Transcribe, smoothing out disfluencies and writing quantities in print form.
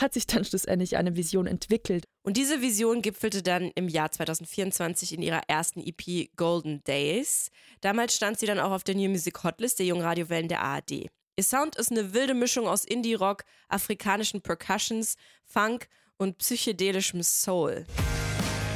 hat sich dann schlussendlich eine Vision entwickelt. Und diese Vision gipfelte dann im Jahr 2024 in ihrer ersten EP Golden Days. Damals stand sie dann auch auf der New Music Hotlist der jungen Radiowellen der ARD. Ihr Sound ist eine wilde Mischung aus Indie-Rock, afrikanischen Percussions, Funk und psychedelischem Soul.